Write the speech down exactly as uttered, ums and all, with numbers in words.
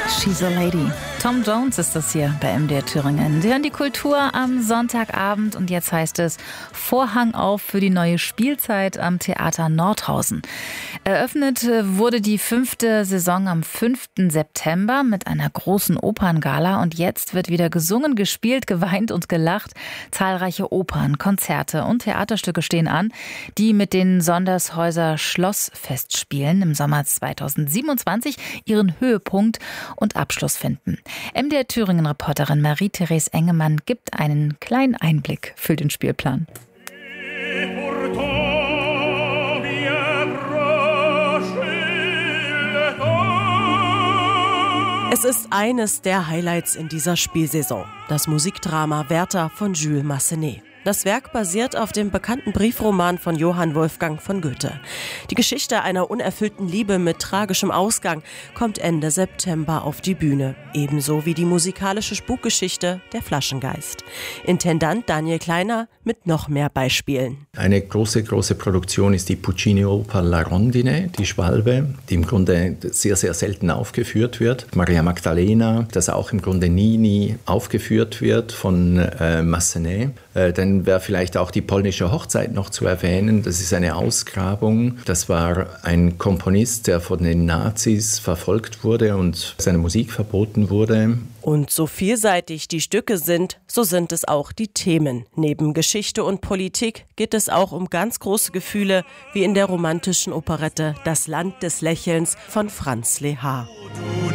She's a Lady. Tom Jones ist das hier bei M D R Thüringen. Sie hören die Kultur am Sonntagabend und jetzt heißt es Vorhang auf für die neue Spielzeit am Theater Nordhausen. Eröffnet wurde die fünfte Saison am fünften September mit einer großen Operngala und jetzt wird wieder gesungen, gespielt, geweint und gelacht. Zahlreiche Opern, Konzerte und Theaterstücke stehen an, die mit den Sondershäuser Schlossfestspielen im Sommer zweitausendsiebenundzwanzig ihren Höhepunkt und Abschluss finden. M D R Thüringen-Reporterin Marie-Therese Engemann gibt einen kleinen Einblick für den Spielplan. Es ist eines der Highlights in dieser Spielsaison, das Musikdrama Werther von Jules Massenet. Das Werk basiert auf dem bekannten Briefroman von Johann Wolfgang von Goethe. Die Geschichte einer unerfüllten Liebe mit tragischem Ausgang kommt Ende September auf die Bühne. Ebenso wie die musikalische Spukgeschichte Der Flaschengeist. Intendant Daniel Kleiner mit noch mehr Beispielen. Eine große, große Produktion ist die Puccini-Oper La Rondine, die Schwalbe, die im Grunde sehr, sehr selten aufgeführt wird. Maria Magdalena, das auch im Grunde nie, nie aufgeführt wird von äh, Massenet. Äh, denn wäre vielleicht auch die polnische Hochzeit noch zu erwähnen. Das ist eine Ausgrabung. Das war ein Komponist, der von den Nazis verfolgt wurde und seine Musik verboten wurde. Und so vielseitig die Stücke sind, so sind es auch die Themen. Neben Geschichte und Politik geht es auch um ganz große Gefühle, wie in der romantischen Operette Das Land des Lächelns von Franz Lehár.